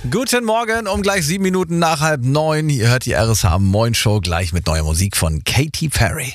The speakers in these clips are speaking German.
Guten Morgen, um gleich 7 Minuten nach 8:30. Ihr hört die RSH Moin Show gleich mit neuer Musik von Katy Perry.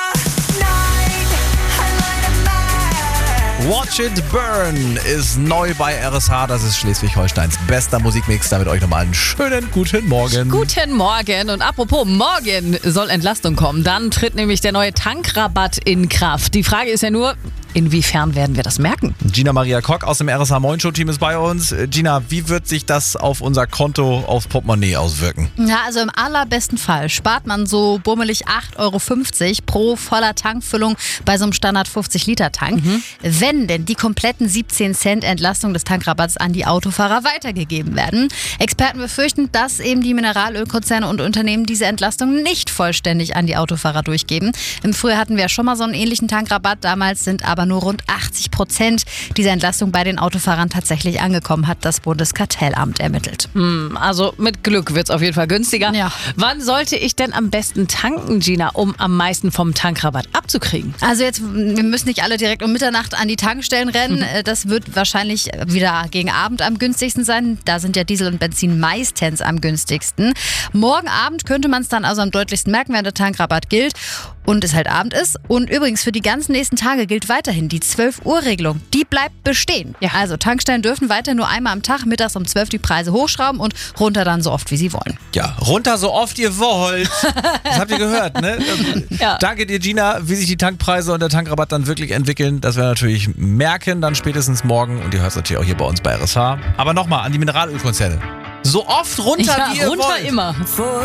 Watch It Burn ist neu bei RSH. Das ist Schleswig-Holsteins bester Musikmix. Damit euch nochmal einen schönen guten Morgen. Guten Morgen. Und apropos, morgen soll Entlastung kommen. Dann tritt nämlich der neue Tankrabatt in Kraft. Die Frage ist ja nur, inwiefern werden wir das merken? Gina Maria Kock aus dem RSH Moin Show Team ist bei uns. Gina, wie wird sich das auf unser Konto, aufs Portemonnaie auswirken? Ja, also im allerbesten Fall spart man so bummelig 8,50 € pro voller Tankfüllung bei so einem Standard 50-Liter-Tank. Wenn denn die kompletten 17 Cent Entlastung des Tankrabatts an die Autofahrer weitergegeben werden. Experten befürchten, dass eben die Mineralölkonzerne und Unternehmen diese Entlastung nicht vollständig an die Autofahrer durchgeben. Im Frühjahr hatten wir ja schon mal so einen ähnlichen Tankrabatt. Damals sind aber nur rund 80% dieser Entlastung bei den Autofahrern tatsächlich angekommen, hat das Bundeskartellamt ermittelt. Also mit Glück wird es auf jeden Fall günstiger. Ja. Wann sollte ich denn am besten tanken, Gina, um am meisten vom Tankrabatt abzukriegen? Also jetzt, wir müssen nicht alle direkt um Mitternacht an die Tankstellen rennen. Das wird wahrscheinlich wieder gegen Abend am günstigsten sein. Da sind ja Diesel und Benzin meistens am günstigsten. Morgen Abend könnte man es dann also am deutlichsten merken, wenn der Tankrabatt gilt und es halt Abend ist. Und übrigens für die ganzen nächsten Tage gilt weiterhin die 12-Uhr-Regelung. Die bleibt bestehen. Ja. Also Tankstellen dürfen weiter nur einmal am Tag mittags um 12 die Preise hochschrauben und runter dann so oft, wie sie wollen. Ja, runter so oft ihr wollt. Das habt ihr gehört, ne? Ja. Danke dir, Gina. Wie sich die Tankpreise und der Tankrabatt dann wirklich entwickeln, das werden wir natürlich merken, dann spätestens morgen. Und ihr hört es natürlich auch hier bei uns bei RSH. Aber nochmal an die Mineralölkonzerne. So oft runter, wie ihr runter wollt. immer.